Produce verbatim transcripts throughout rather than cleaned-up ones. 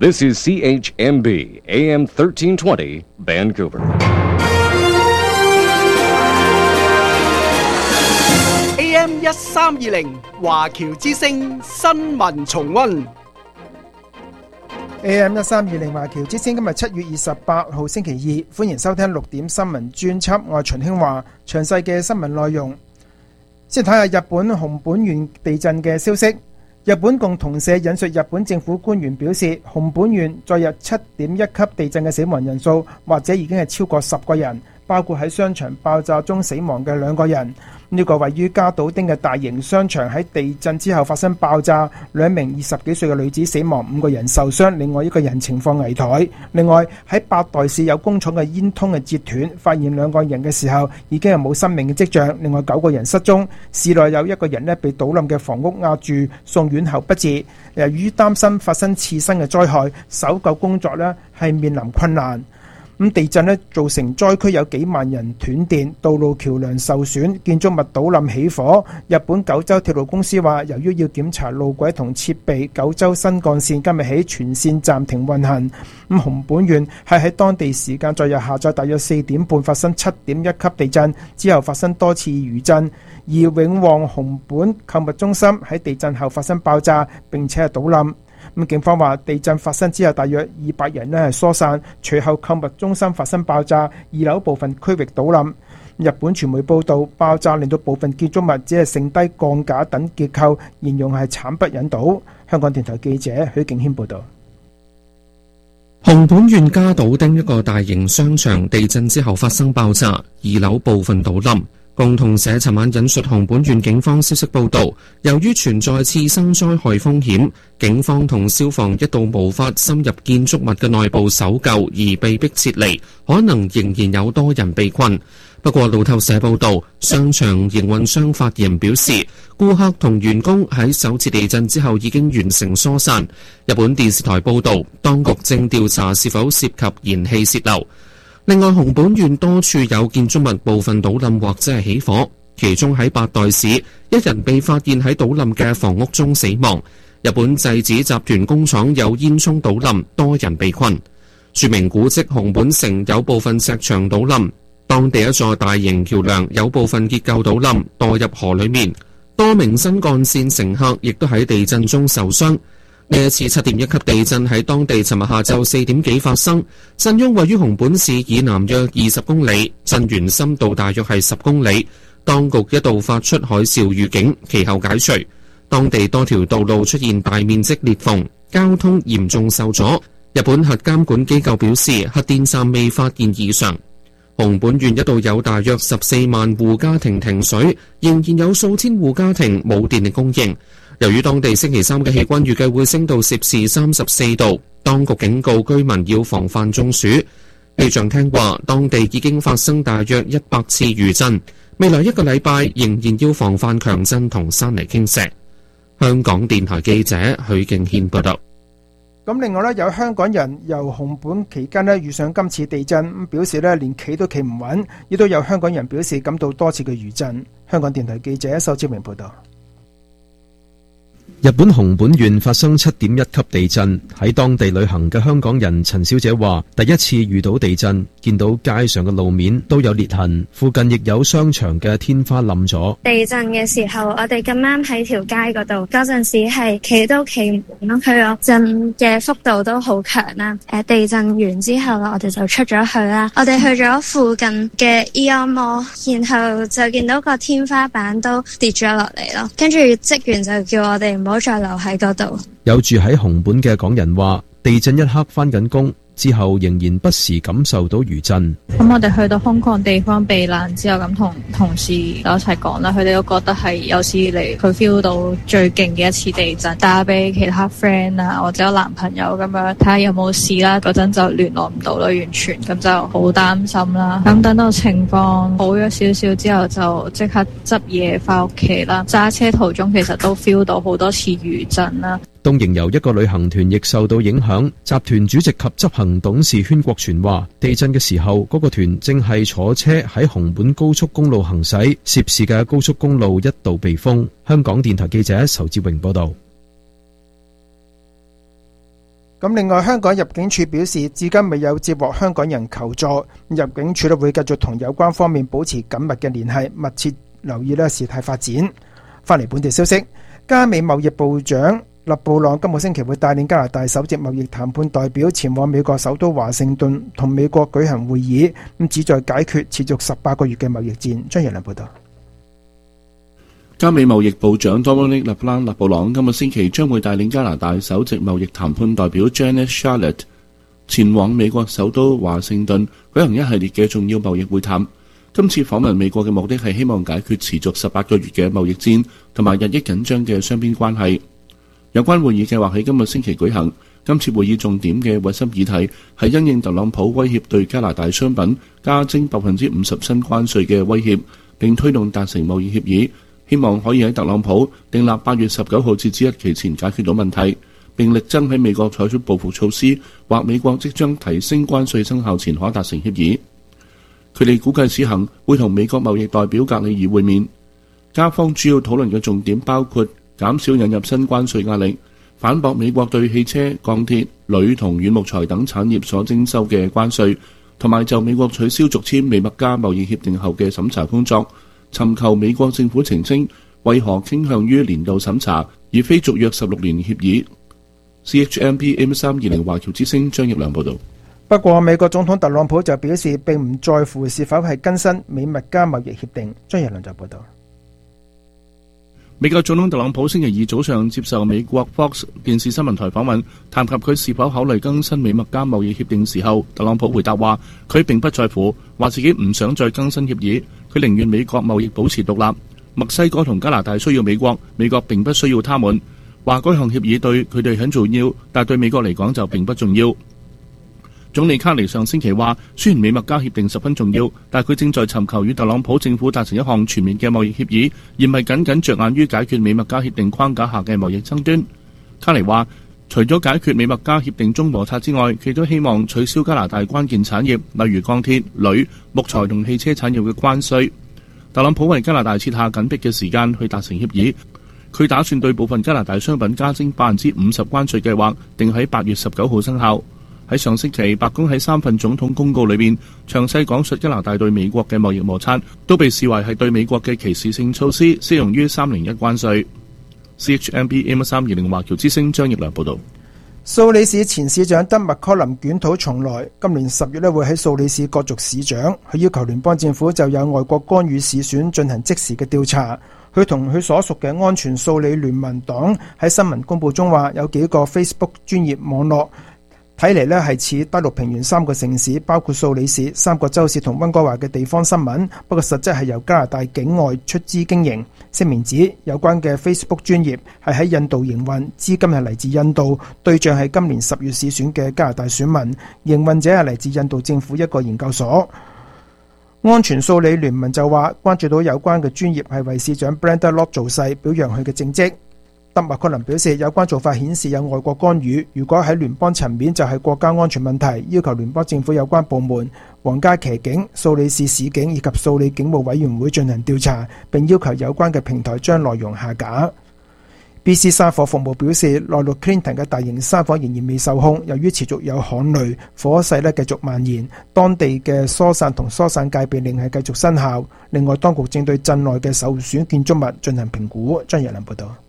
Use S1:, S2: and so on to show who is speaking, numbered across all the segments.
S1: This is C H M B, A M thirteen twenty, Vancouver.
S2: A M 一三二零華僑之聲新聞重溫。
S3: A M 一三二零華僑之聲今日七月二十八號星期二，歡迎收聽六點新聞專輯，我係秦興華。詳細嘅新聞內容，先睇下日本熊本縣地震嘅消息。日本共同社引述日本政府官員表示，熊本縣昨日七點一級地震嘅死亡人數或者已經係超過十個人，包括喺商場爆炸中死亡嘅兩個人。呢個位於加島町嘅大型商場喺地震之後發生爆炸，兩名二十幾歲嘅女子死亡，五個人受傷，另外一個人情況危殆。另外喺八代市有工廠嘅煙通嘅截斷，發現兩個人嘅時候已經係冇生命嘅跡象，另外九個人失蹤。市內有一個人呢被倒冧嘅房屋壓住，送院後不治。由於擔心發生次生嘅災害，搜救工作呢係面臨困難。咁地震呢造成災區有幾萬人斷電，道路橋梁受損，建築物倒冧起火。日本九州鐵路公司話，由於要檢查路軌同設備，九州新幹線今日起全線暫停運行。咁熊本縣係喺當地時間昨日下晝大約四點半發生七點一級地震，之後發生多次餘震。而永旺熊本購物中心喺地震後發生爆炸，並且係倒冧。咁警方話，地震發生之後大約二百人呢係疏散，隨後購物中心發生爆炸，二樓部分區域倒冧。日本傳媒報道，爆炸令到部分建築物只係剩低鋼架等結構，形容係慘不忍睹。香港電台記者許敬軒報道。
S4: 熊本縣加島町一個大型商場地震之後發生爆炸，二樓部分倒冧。共同社尋晚引述熊本縣警方消息報道，由於存在次生災害風險，警方同消防一度無法深入建築物嘅內部搜救，而被迫撤離，可能仍然有多人被困。不過路透社報道，商場營運商發言表示，顧客同員工喺首次地震之後已經完成疏散。日本電視台報道，當局正調查是否涉及燃氣洩漏。另外，熊本縣多處有建築物部分倒冧或者係起火，其中喺八代市，一人被發現喺倒冧嘅房屋中死亡。日本製紙集團工廠有煙囪倒冧，多人被困。著名古蹟熊本城有部分石牆倒冧，當地一座大型橋梁有部分結構倒冧，墮入河裡面。多名新幹線乘客亦都喺地震中受傷。呢一次七點一級地震喺當地尋日下晝四點幾發生，震央位於熊本市以南約二十公里，震源深度大約係十公里。當局一度發出海嘯預警，其後解除。當地多條道路出現大面積裂縫，交通嚴重受阻。日本核監管機構表示，核電站未發現異常。熊本縣一度有大約十四萬戶家庭停水，仍然有數千戶家庭冇電力供應。由於當地星期三嘅氣溫預計會升到攝氏三十四度，當局警告居民要防範中暑。氣象廳話，當地已經發生大約一百次餘震，未來一個禮拜仍然要防範強震同山泥傾瀉。香港電台記者許敬軒報道。
S3: 咁另外呢，有香港人由熊本期間呢遇上今次地震，表示呢連企都企唔穩，亦都有香港人表示感到多次嘅餘震。香港電台記者仇志明報道。
S5: 日本熊本縣發生七點一級地震，喺當地旅行嘅香港人陳小姐話，第一次遇到地震，見到街上嘅路面都有裂痕，附近亦有商場嘅天花冧咗。
S6: 地震嘅時候，我哋咁啱喺條街嗰度，嗰陣時係企都企唔穩咯，佢個震嘅幅度都好強啦。誒，地震完之後啦，我哋就出咗去啦，我哋去咗附近嘅 Aeon Mall，然後就見到個天花板都跌咗落嚟咯，跟住職員就叫我哋唔好再留喺嗰度。
S5: 有住喺熊本嘅港人話，地震一刻返緊工之後，仍然不時感受到餘震。
S7: 咁我哋去到空曠地方避難之後，咁同同事一齊講啦，佢哋都覺得係有史以嚟佢 feel 到最勁嘅一次地震，打俾其他 friend 啊或者有男朋友咁樣睇下有冇事啦。嗰陣就聯絡唔到啦，完全咁就好擔心啦。咁等到情況好咗少少之後，就即刻執嘢翻屋企啦。揸車途中其實都 feel 到好多次餘震啦。
S5: 東瀛遊一個旅行團亦受到影響，集團主席及執行董事禤國全話，地震嘅時候嗰個團正係坐車喺熊本高速公路行駛，涉事嘅高速公路一度被封。香港電台記者仇志榮報道。
S3: 咁另外，香港入境處表示，至今未有接獲香港人求助，入境處咧會繼續同有關方面保持緊密嘅聯繫，密切留意咧事態發展。翻嚟本地消息，加美貿易部長勒布朗今個星期會帶領加拿大首席貿易談判代表前往美國首都華盛頓，同美國舉行會議，咁旨在解決持續十八個月嘅貿易戰。張仁良報道。
S8: 加美貿易部長 Dominic LeBlanc 勒布朗今個星期將會帶領加拿大首席貿易談判代表 Janet Charlotte 前往美國首都華盛頓舉行一系列嘅重要貿易會談。今次訪問美國嘅目的係希望解決持續十八個月嘅貿易戰同埋日益緊張嘅雙邊關係。有關會議計劃喺今個星期舉行。今次會議重點嘅核心議題係因應特朗普威脅對加拿大商品加徵百分之五十新關稅嘅威脅，並推動達成貿易協議。希望可以喺特朗普訂立八月十九號截止日期前解決到問題，並力爭喺美國採取報復措施或美國即將提升關稅生效前可達成協議。佢哋估計此行會同美國貿易代表格里爾會面。加方主要討論嘅重點包括減少引入新關稅壓力，反駁美國對汽車、鋼鐵、鋁同軟木材等產業所徵收嘅關稅，同埋就美國取消續簽美墨加貿易協定後嘅審查工作，尋求美國政府澄清為何傾向於年度審查而非續約十六年協議。C H M P M 三二零華僑之聲張益良報道。
S3: 不過美國總統特朗普就表示並唔在乎是否係更新美墨加貿易協定。張益良就報道。
S8: 美國總統特朗普星期二早上接受美國 Fox 電視新聞台訪問，談及佢是否考慮更新美墨加貿易協定時候，特朗普回答話佢並不在乎，話自己唔想再更新協議，佢寧願美國貿易保持獨立。墨西哥同加拿大需要美國，美國並不需要他們。話該項協議對佢哋很重要，但對美國嚟講就並不重要。總理卡尼上星期話，雖然美墨加協定十分重要，但佢正在尋求與特朗普政府達成一項全面嘅貿易協議，而唔係僅僅着眼於解決美墨加協定框架下嘅貿易爭端。卡尼話，除咗解決美墨加協定中摩擦之外，佢都希望取消加拿大關鍵產業，例如鋼鐵、鋁、木材同汽車產業嘅關稅。特朗普為加拿大設下緊迫嘅時間去達成協議，佢打算對部分加拿大商品加徵百分之五十關稅計劃，定喺八月十九號生效。喺上星期，白宮喺三份總統公告裏邊詳細講述加拿大對美國嘅貿易摩擦，都被視為係對美國嘅歧視性措施，適用於三零一關稅。C H M B M 三二零華僑之聲張益良報導。
S3: 蘇里市前市長德麥柯林捲土重來，今年十月咧會喺蘇里市角逐市長，佢要求聯邦政府就有外國干預市選進行即時嘅調查。佢同佢所屬嘅安全蘇里聯盟黨喺新聞公佈中話，有幾個 Facebook 專業網絡睇嚟咧係似大陸平原三個城市，包括蘇里市、三個州市同溫哥華嘅地方新聞，不過實質係由加拿大境外出資經營。聲明指有關嘅 Facebook 專頁係喺印度營運，資金係嚟自印度，對象係今年十月市選嘅加拿大選民，營運者係嚟自印度政府一個研究所。安全蘇里聯盟就話關注到有關嘅專頁係為市長 Brenda Lott 造勢，表揚佢嘅政績。德麥柯林表示，有關做法顯示有外國干預，如果喺聯邦層面就係國家安全問題，要求聯邦政府有關部門、皇家騎警、蘇里市市警以及蘇里警務委員會進行調查，並要求有關嘅平台將內容下架。B C 山火服務表示，內陸 Clinton 嘅大型山火仍然未受控，由於持續有旱雷，火勢咧繼續蔓延，當地嘅疏散同疏散戒備令係繼續生效。另外，當局正對鎮內嘅受損建築物進行評估。張日良報道。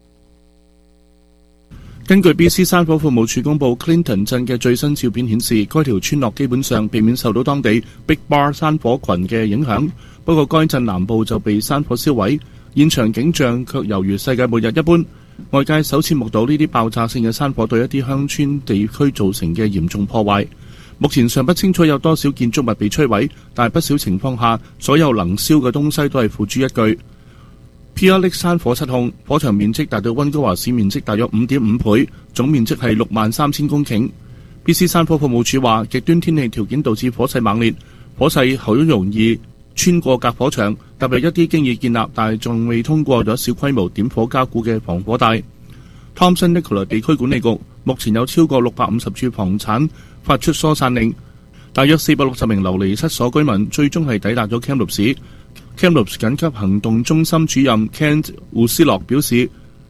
S8: 根據 B C 山火服務處公佈 Clinton 鎮嘅最新照片顯示，該條村落基本上避免受到當地 Big Bar 山火群嘅影響，不過該鎮南部就被山火燒毀，現場景象卻猶如世界末日一般。外界首次目睹呢啲爆炸性嘅山火對一啲鄉村地區造成嘅嚴重破壞。目前尚不清楚有多少建築物被摧毀，但不少情況下，所有能燒嘅東西都係付諸一炬。Pierre Lake 山火失控，火場面積達到溫哥華市面積大約 五點五 倍，總面積係六萬三千公頃。B C 山火服務處話，極端天氣條件導致火勢猛烈，火勢好容易穿過隔火牆，特別一啲經已建立但係仲未通過咗小規模點火加固嘅防火帶。Thompson Nicola 地區管理局目前有超過六百五十處房產發出疏散令，大約四百六十名流離失所居民最終係抵達咗 Kamloops。Kamloops 緊急行動中心主任 Kent 胡斯洛表示，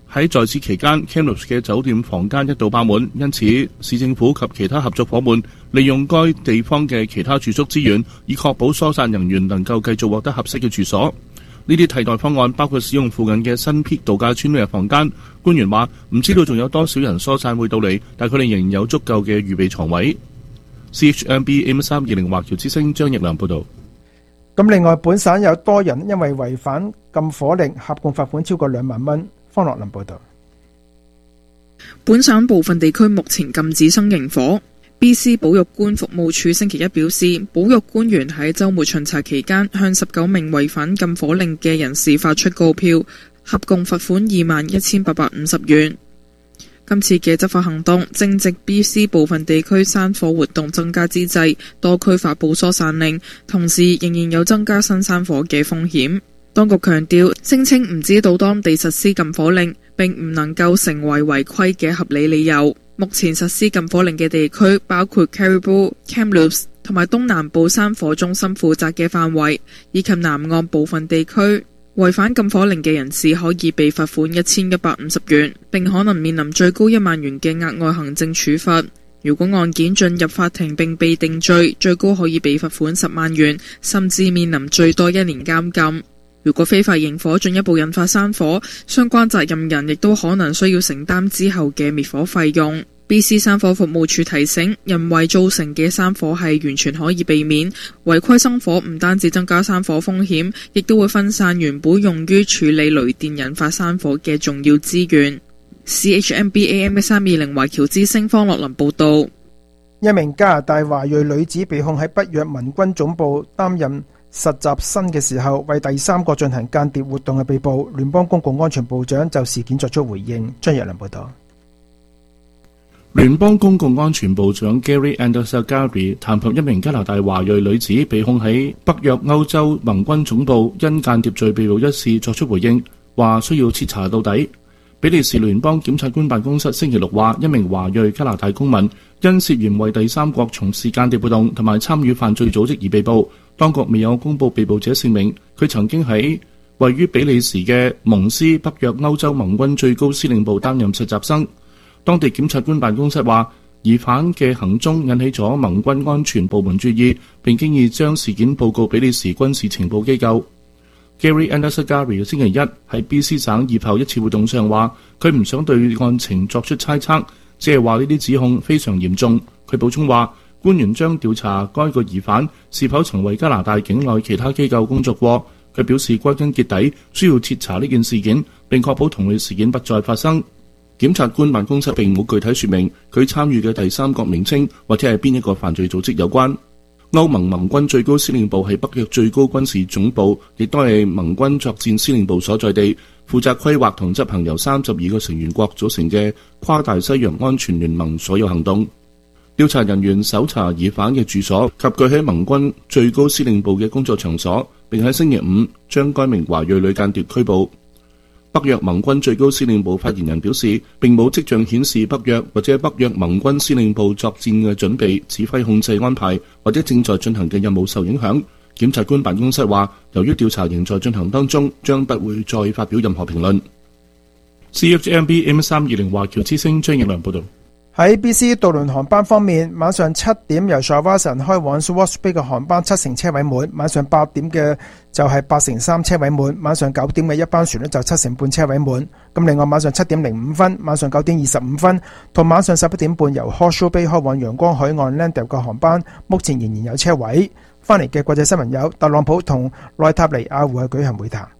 S8: 喺在此期間 Kamloops 嘅酒店房間一度爆滿，因此市政府及其他合作伙伴利用該地方嘅其他住宿資源，以確保疏散人員能夠繼續獲得合適嘅住所。呢啲替代方案包括使用附近嘅新 Peak 度假村嘅房間。官員話唔知道仲有多少人疏散會到嚟，但佢哋仍然有足夠嘅預備床位。C H M B M 三二零華僑之聲張奕良報導。
S3: 咁另外，本省有多人因為違反禁火令，合共罰款超過兩萬蚊。方樂林報導。
S9: 本省部分地區目前禁止生營火。B C 保育官服務處星期一表示，保育官員喺週末巡查期間向十九名違反禁火令嘅人士發出告票，合共罰款二萬一千八百五十元。今次嘅執法行動正值 B C 部分地區山火活動增加之際，多區發布疏散令，同時仍然有增加新山火嘅風險。當局強調，聲稱唔知道當地實施禁火令並唔能夠成為違規嘅合理理由。目前實施禁火令嘅地區包括 Caribou、Kamloops 同埋東南部山火中心負責嘅範圍，以及南岸部分地區。違反禁火令嘅人士可以被罰款一千一百五十元，並可能面臨最高一萬元嘅額外行政處罰。如果案件進入法庭並被定罪，最高可以被罰款十萬元，甚至面臨最多一年監禁。如果非法營火進一步引發山火，相關責任人亦都可能需要承擔之後嘅滅火費用。B C 山火服務處提醒，人為造成嘅山火係完全可以避免，違規生火唔單止增加山火風險，亦都會分散原本用於處理雷電引發山火嘅重要資源。C H M B A M 三二零華僑之聲方樂林報道。
S3: 一名加拿大華裔女子被控喺北約盟軍總部擔任實習生嘅時候，為第三國進行間諜活動嘅被捕。聯邦公共安全部長就事件作出回應。張日良報道。
S8: 聯邦公共安全部長 Gary Andrusagari 談及一名加拿大華裔女子被控喺北約歐洲盟軍總部因間諜罪被捕一事作出回應，話需要徹查到底。比利時聯邦檢察官辦公室星期六話，一名華裔加拿大公民因涉嫌為第三國從事間諜活動同埋參與犯罪組織而被捕，當局未有公布被捕者姓名。佢曾經喺位於比利時嘅蒙斯北約歐洲盟軍最高司令部擔任實習生。當地檢察官辦公室話，疑犯嘅行蹤引起咗盟軍安全部門注意，並經已將事件報告比利時軍事情報機構。Gary Andrusagari 星期一喺 B C 省二炮一次活動上話，佢唔想對案情作出猜測，只係話呢啲指控非常嚴重。佢補充話，官員將調查該個疑犯是否曾為加拿大境內其他機構工作過。佢表示，歸根結底需要徹查呢件事件，並確保同類事件不再發生。檢察官辦公室並冇具體說明佢參與嘅第三國名稱或者係邊一個犯罪組織有關。歐盟盟軍最高司令部係北約最高軍事總部，亦都係盟軍作戰司令部所在地，負責規劃同執行由三十二個成員國組成嘅跨大西洋安全聯盟所有行動。調查人員搜查疑犯嘅住所及佢喺盟軍最高司令部嘅工作場所，並喺星期五將該名華裔女間諜拘捕。北約盟軍最高司令部發言人表示，並冇跡象顯示北約或者北約盟軍司令部作戰嘅準備、指揮控制安排或者正在進行嘅任務受影響。檢察官辦公室話，由於調查仍在進行當中，將不會再發表任何評論。C H M B M 三二零華僑之聲張奕良報道。
S3: 喺 B C 渡輪航班方面，晚上七點由 Shawinigan 開往 Swartz Bay 嘅航班七成車位滿，晚上八點嘅就係八成三車位滿，晚上九點嘅一班船呢就七成半車位滿。咁另外晚上七點零五分、晚上九點二十五分同晚上十一點半由 Horseshoe Bay 開往陽光海岸 Landale 嘅航班，目前仍然有車位。翻嚟嘅國際新聞有特朗普同內塔尼亞胡係舉行會談。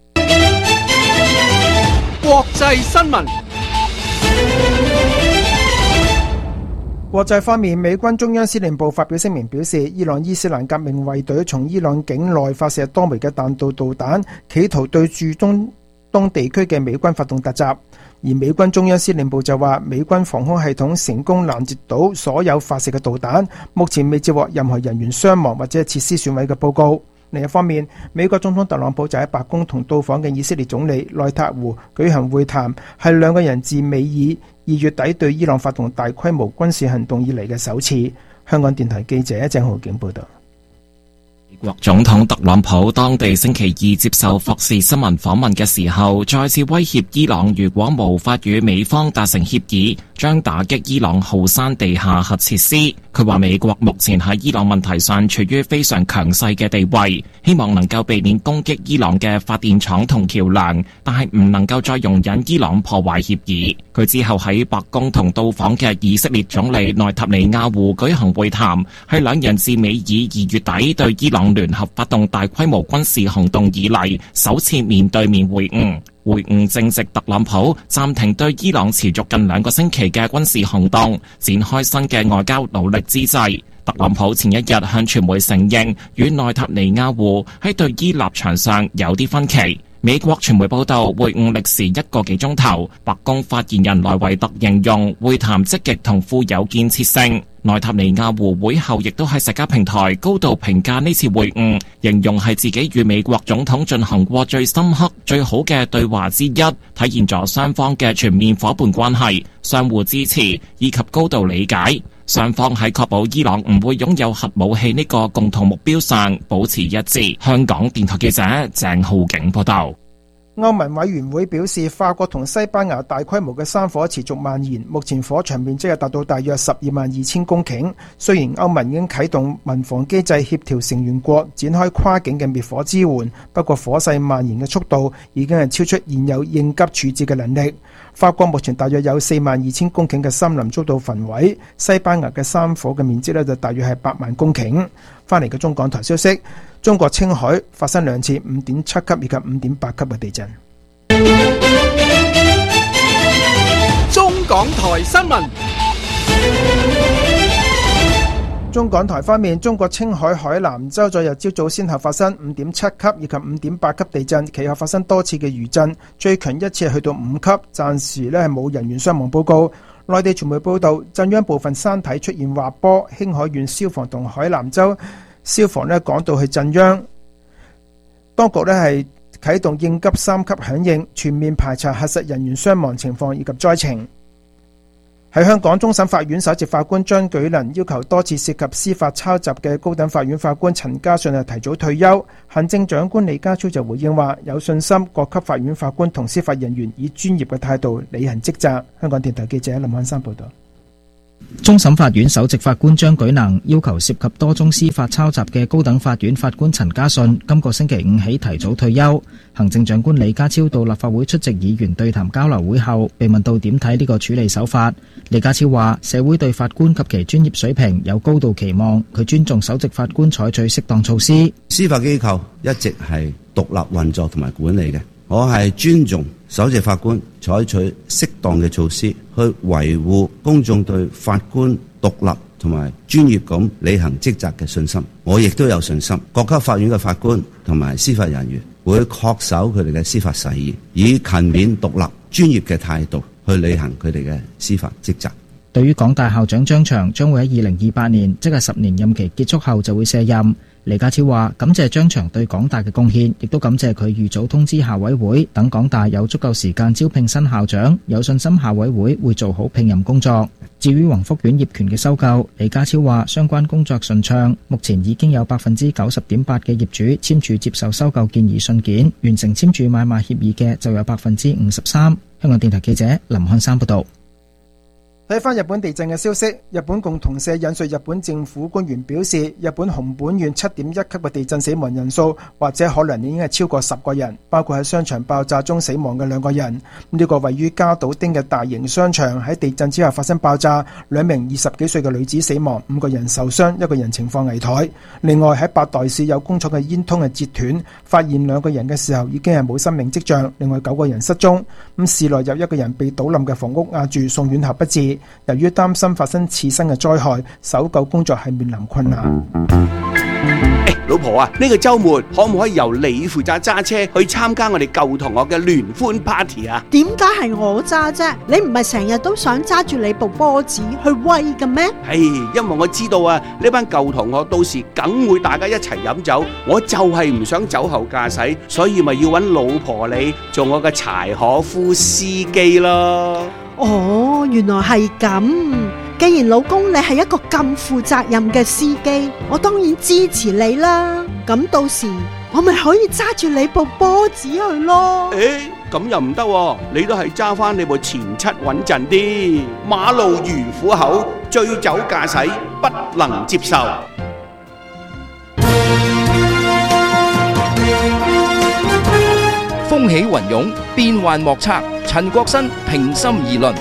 S2: 國際新聞。
S3: 國際方面，美軍中央司令部發表聲明表示，伊朗伊斯蘭革命衛隊從伊朗境內發射多枚嘅彈道導彈，企圖對駐中東地區嘅美軍發動突襲。而美軍中央司令部就話，美軍防空系統成功攔截到所有發射嘅導彈，目前未接獲任何人員傷亡或者設施損毀嘅報告。另一方面，美國總統特朗普就喺白宮同到訪嘅以色列總理內塔胡舉行會談，係兩個人自美以二月底對伊朗發動大規模軍事行動以嚟嘅首次。香港電台記者鄭浩景報道。
S10: 美國總統特朗普當地星期二接受霍士新聞訪問嘅時候，再次威脅伊朗如果無法與美方達成協議，將打擊伊朗浩山地下核設施。佢話美國目前喺伊朗問題上處於非常強勢嘅地位，希望能夠避免攻擊伊朗嘅發電廠同橋樑，但係唔能夠再容忍伊朗破壞協議。佢之後喺白宮同到訪嘅以色列總理內塔尼亞胡舉行會談，係兩人自美以二月底對伊朗聯合發動大規模軍事行動以嚟首次面對面會晤。會晤正值特朗普暫停對伊朗持續近兩個星期嘅軍事行動，展開新嘅外交努力之際。特朗普前一日向傳媒承認，與內塔尼亞胡喺對伊立場上有啲分歧。美國傳媒報道，會晤歷時一個幾鐘頭。白宮發言人萊維特形容會談積極同富有建設性。內塔尼亞胡會後亦都喺社交平台高度評價呢次會晤，形容係自己與美國總統進行過最深刻、最好嘅對話之一，體現咗雙方嘅全面夥伴關係、相互支持以及高度理解。雙方喺確保伊朗唔會擁有核武器呢個共同目標上保持一致。香港電台記者鄭浩景報道。
S3: 歐盟委員會表示，法國同西班牙大規模嘅山火持續蔓延，目前火場面積係達到大約十二萬二千公頃。雖然歐盟已經啟動民防機制協調成員國展開跨境嘅滅火支援，不過火勢蔓延嘅速度已經係超出現有應急處置嘅能力。法國目前大約有四萬二千公頃嘅森林遭到焚毀，西班牙嘅山火嘅面積呢就大約係八萬公頃。翻嚟嘅中港台消息，中國青海發生兩次五點七級以及五點八級嘅地震。
S2: 中港台新聞。
S3: 中港台方面，中國青海海南州昨日朝早先後發生五點七級以及五點八級地震，其後發生多次嘅餘震，最強一次係去到五級，暫時呢係冇人員傷亡報告。內地傳媒報道，震央部分山體出現滑坡，興海縣消防同海南州消防呢趕到去震央，當局呢係啟動應急三級響應，全面排查核實人員傷亡情況以及災情。喺香港，終審法院首席法官張舉能要求多次涉及司法抄襲嘅高等法院法官陳家信提早退休。行政長官李家超就回應話，有信心各級法院法官同司法人員以專業嘅態度履行職責。香港電台記者林漢山報道。
S11: 終審法院首席法官張舉能要求涉及多宗司法抄襲嘅高等法院法官陳家信今個星期五起提早退休。行政長官李家超到立法會出席議員對談交流會後，被問到點睇呢個處理手法，李家超話社會對法官及其專業水平有高度期望，佢尊重首席法官採取適當措施。
S12: 司法機構一直係獨立運作同埋管理嘅，我係尊重首席法官採取適當嘅措施去維護公眾對法官獨立同埋專業咁履行職責嘅信心。我亦都有信心，各級法院嘅法官同埋司法人員會恪守佢哋嘅司法誓言，以勤勉獨立專業嘅態度去履行佢哋嘅司法職責。
S11: 對於港大校長張翔將會喺二零二八年，即係十年任期結束後就會卸任。李家超話感謝張翔對港大嘅貢獻，亦都感謝佢預早通知校委會，等港大有足夠時間招聘新校長，有信心校委會會做好聘任工作。至於宏福苑業權嘅收購，李家超話相關工作順暢，目前已經有百分之九十點八嘅業主簽署接受收購建議信件，完成簽署買賣協議嘅就有百分之五十三。香港電台記者林漢山報道。
S3: 睇翻日本地震嘅消息，日本共同社引述日本政府官員表示，日本熊本縣七點一級嘅地震死亡人數或者可能已經係超過十個人，包括喺商場爆炸中死亡嘅兩個人。呢個位於加島町嘅大型商場喺地震之後發生爆炸，兩名二十幾歲嘅女子死亡，五個人受傷，一個人情況危殆。另外喺八代市有工廠嘅煙通係截斷，發現兩個人嘅時候已經係冇生命跡象，另外九個人失蹤。咁市內有一個人被倒冧嘅房屋壓住，送院後不治。由於擔心發生次生嘅災害，搜救工作係面臨困難。
S13: 欸、老婆啊，呢個週末可唔可以由你負責揸車去參加我哋舊同學嘅聯歡 party 啊？
S14: 點解係我揸啫？你唔係成日都想揸住你部波子去威嘅咩？
S13: 係，因為我知道啊，呢班舊同學到時梗會大家一齊飲酒，我就係唔想酒後駕駛，所以咪要揾老婆你做我嘅柴可夫司機咯。
S14: 哦，原來係咁。 既然老公你係一個咁負責任嘅司機，我當然支持你啦。咁到時我咪可以揸住你部波子去咯。
S13: 誒，咁又唔得喎，你都係揸翻你部前七穩陣啲。馬路如虎口，醉酒駕駛不能接受。
S15: 風起雲湧，變幻莫測。陳國新平心而論。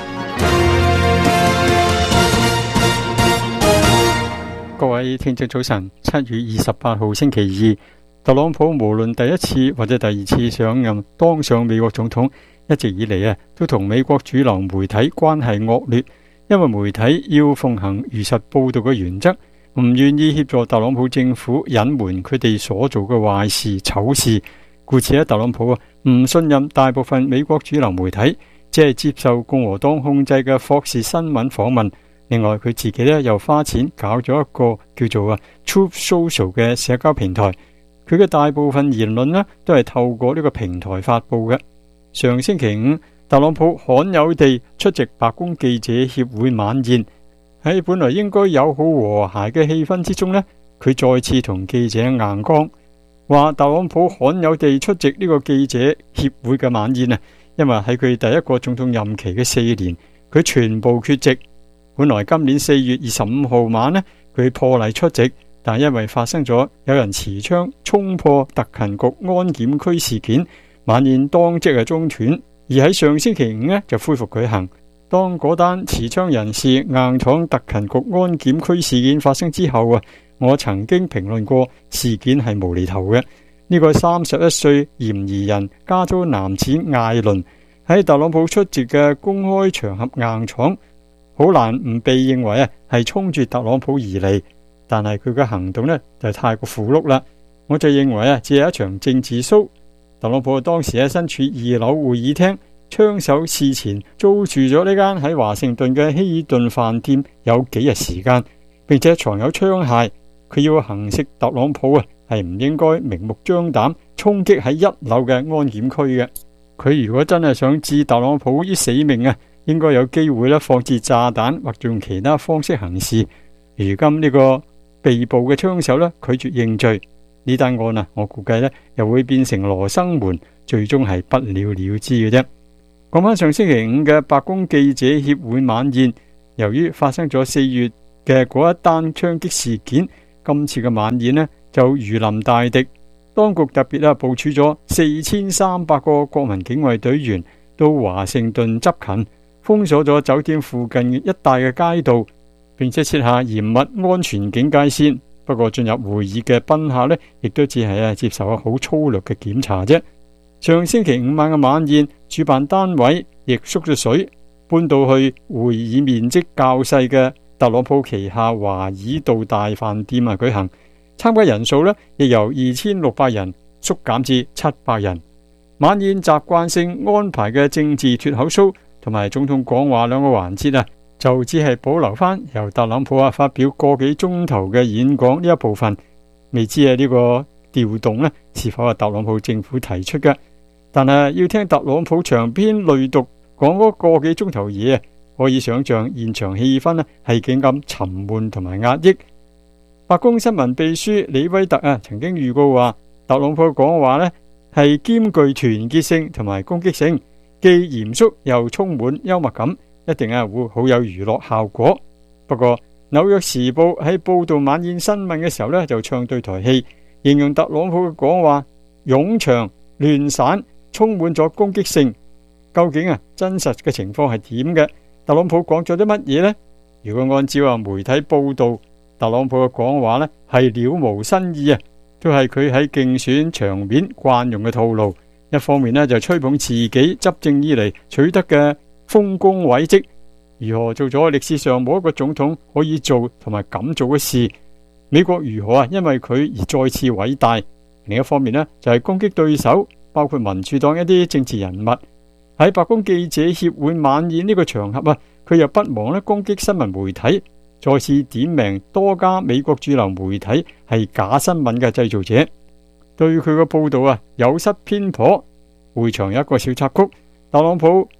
S16: 各位聽眾早晨，七月二十八號星期二，特朗普無論第一次或者第二次上任當上美國總統，一直以嚟啊都同美國主流媒體關係惡劣，因為媒體要奉行如實報道嘅原則，唔願意協助特朗普政府隱瞞佢哋所做嘅壞事醜事。故此咧，特朗普啊唔信任大部分美國主流媒體，只係接受共和黨控制嘅霍士新聞訪問。另外，佢自己咧又花錢搞咗一個叫做啊 Truth Social 嘅社交平台。佢嘅大部分言論咧都係透過呢個平台發布嘅。上星期五，特朗普罕有地出席白宮記者協會晚宴，喺本來應該友好和諧嘅氣氛之中咧，佢再次同記者硬剛。話特朗普罕有地出席呢個記者協會嘅晚宴啊，因為喺佢第一個總統任期嘅四年，佢全部缺席。本來今年四月二十五號晚呢，佢破例出席，但因為發生咗有人持槍衝破特勤局安檢區事件，晚宴當即係中斷，而喺上星期五呢就恢復舉行。當嗰單持槍人士硬闖特勤局安檢區事件發生之後啊，我曾經評論過事件係無厘頭嘅。呢個三十一歲嫌疑人加州男子艾倫喺特朗普出席嘅公開場合硬闖，好難唔被認為啊係衝住特朗普而嚟。但係佢嘅行動呢就太過符碌啦，我就認為啊只係一場政治 show。特朗普當時喺身處二樓會議廳，槍手事前租住咗呢間喺華盛頓嘅希爾頓飯店有幾日時間，並且藏有槍械。佢要行刺特朗普啊，係唔應該明目張膽衝擊喺一樓嘅安檢區嘅。佢如果真係想置特朗普於死命啊，應該有機會咧放置炸彈或者用其他方式行事。如今呢個被捕嘅槍手咧拒絕認罪，呢單案啊，我估計咧又會變成羅生門，最終係不了了之嘅啫。講翻上星期五嘅白宮記者協會晚宴，由於發生咗四月嘅嗰一單槍擊事件，今次嘅晚宴呢就如臨大敵。當局特別啊部署咗四千三百個國民警衛隊員到華盛頓執勤，封鎖咗酒店附近一帶嘅街道，並且設下嚴密安全警戒線。不過進入會議嘅賓客呢，亦都只係啊接受好粗略嘅檢查啫。上星期五晚嘅晚宴，主辦單位亦縮咗水，搬到去會議面積較細嘅特朗普旗下華爾道大飯店啊舉行。參加人數呢，亦由二千六百人縮減至七百人。晚宴習慣性安排嘅政治脫口秀同埋總統講話兩個環節啊，就只係保留翻由特朗普啊發表個幾鐘頭嘅演講呢一部分。未知啊呢個調動呢是否係特朗普政府提出嘅？但係要聽特朗普長篇累牘講嗰個幾鐘頭嘢，可以想象現場氣氛呢係幾咁沉悶同埋壓抑。白宮新聞秘書李威特啊曾經預告話，特朗普講話呢係兼具團結性同埋攻擊性，既嚴肅又充滿幽默感，一定啊會好有娛樂效果。不過紐約時報喺報道晚宴新聞嘅時候呢，就唱對台戲，形容特朗普嘅講話冗長亂散，充滿咗攻擊性。究竟啊真實嘅情況係點嘅？特朗普講咗啲乜嘢呢？如果按照啊媒體報道，特朗普嘅講話呢係了無新意啊，都係佢喺競選場面慣用嘅套路。一方面呢就吹捧自己執政以嚟取得嘅豐功偉績，如何做咗歷史上冇一個總統可以做同埋敢做嘅事，美國如何啊因為佢而再次偉大。另一方面呢就係攻擊對手，包括民主黨一啲政治人物。喺白宮記者協會晚宴呢個場合啊，佢又不忘咧攻擊新聞媒體，再次點名多家美國主流媒體係假新聞嘅製造者，對佢嘅報道啊有失偏頗。會場有一個小插曲，特朗普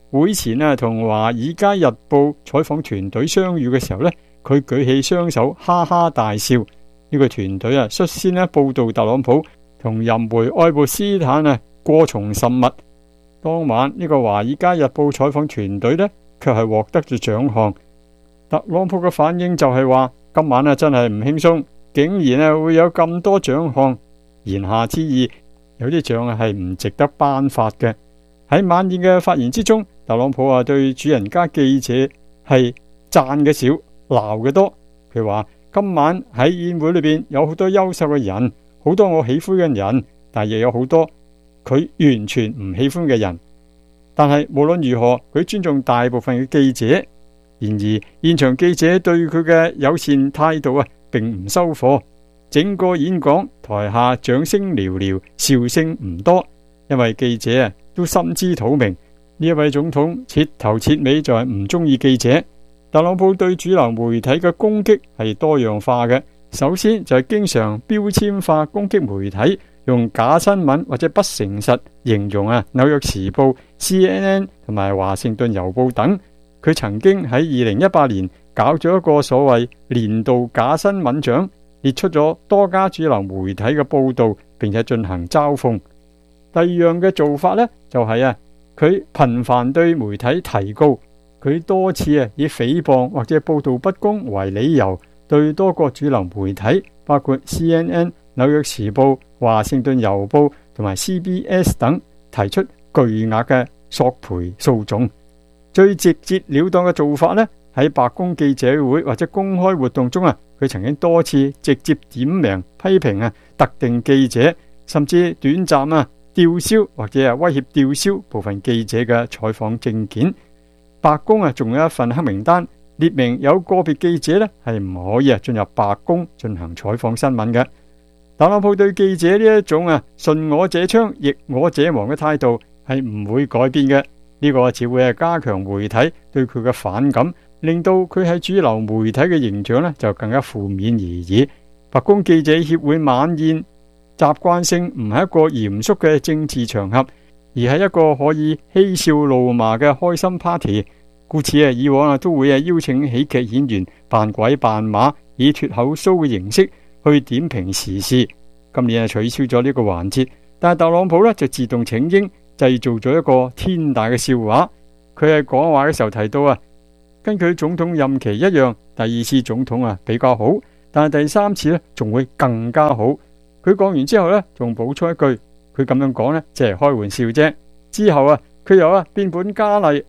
S16: 會前啊同華爾街日報採訪團隊相遇嘅時候呢，佢舉起雙手哈哈大笑。呢、這個團隊啊率先呢報道特朗普同淫梅愛潑斯坦啊過從甚密。當晚呢個華爾街日報採訪團隊呢，卻係獲得咗獎項。特朗普嘅反應就係話：今晚啊真係唔輕鬆，竟然啊會有咁多獎項。言下之意，有啲獎啊係唔值得頒發嘅。喺晚宴嘅發言之中，特朗普啊對主人家記者係讚嘅少，鬧嘅多。佢話今晚喺宴會裏邊有好多優秀嘅人，好多我喜歡嘅人，但亦有好多佢完全唔喜歡嘅人。但係無論如何，佢尊重大部分嘅記者。然而現場記者對佢嘅友善態度啊，並唔收貨。整個演講台下掌聲寥寥，笑聲唔多，因為記者啊都心知肚明，呢一位總統徹頭徹尾就係唔中意記者。特朗普對主流媒體嘅攻擊係多樣化嘅，首先就係經常標籤化攻擊媒體，用假新聞或者不誠實形容啊紐約時報、C N N 同埋華盛頓郵報等。佢曾經喺二零一八年搞咗一個所謂年度假新聞獎，列出咗多家主流媒體嘅報道，並且進行嘲諷。第二樣嘅做法呢，就係啊，佢頻繁對媒體提告，佢多次啊以誹謗或者報道不公為理由，對多個主流媒體，包括 C N N、紐約時報、華盛頓郵報同埋 C B S 等，提出巨額嘅索賠訴訟。最直截了當嘅做法呢，喺白宮記者會或者公開活動中啊，佢曾經多次直接點名批評啊特定記者，甚至短暫啊吊銷或者係威脅吊銷部分記者嘅採訪證件。白宮啊仲有一份黑名單，列明有個別記者呢係唔可以啊進入白宮進行採訪新聞嘅。特朗普對記者呢一種啊順我者昌逆我者亡嘅態度係唔會改變嘅。呢個只會係加強媒體對佢嘅反感，令到佢喺主流媒體嘅形象呢就更加負面而已。白宮記者協會晚宴習慣性唔係一個嚴肅嘅政治場合，而係一個可以嬉笑怒罵嘅開心 party。故此啊，以往啊都會係邀請喜劇演員扮鬼扮馬，以脫口 show 嘅形式去點評時事。今年啊取消咗呢個環節，但係特朗普呢就自動請纓，製造咗一個天大嘅笑話。佢喺講話嘅時候提到啊，跟佢總統任期一樣，第二次總統啊比較好，但係第三次呢仲會更加好。佢講完之後呢，仲補充一句，佢咁樣講呢，即係開玩笑啫。之後啊，佢又啊變本加厲